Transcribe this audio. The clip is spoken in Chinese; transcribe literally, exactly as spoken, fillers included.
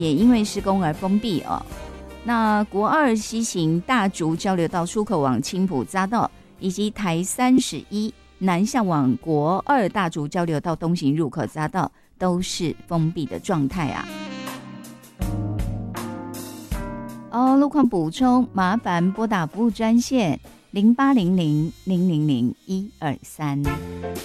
也因为施工而封闭哦。那国二西行大竹交流道出口往青埔匝道，以及台三十一南向往国二大竹交流道东行入口匝道都是封闭的状态啊。哦，路况补充，麻烦拨打服务专线零八零零零零零一二三。